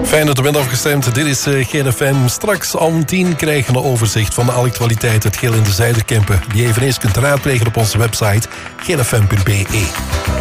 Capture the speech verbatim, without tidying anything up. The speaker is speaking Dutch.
Fijn dat u bent afgestemd. Dit is uh, G F M. Straks om tien krijgen we een overzicht van de actualiteit uit Geel in de Zuiderkempen, die je eveneens kunt raadplegen op onze website g f m punt b e.